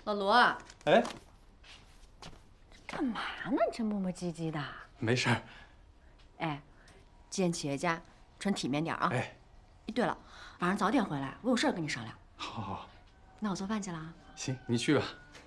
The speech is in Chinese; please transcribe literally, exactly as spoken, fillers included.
老罗， 哎， 干嘛呢？你这磨磨唧唧的。 没事儿。 哎，见企业家穿体面点啊。 哎， 哎，对了，晚上早点回来，我有事儿跟你商量。 好，好，好。 那我做饭去了啊。 行，你去吧。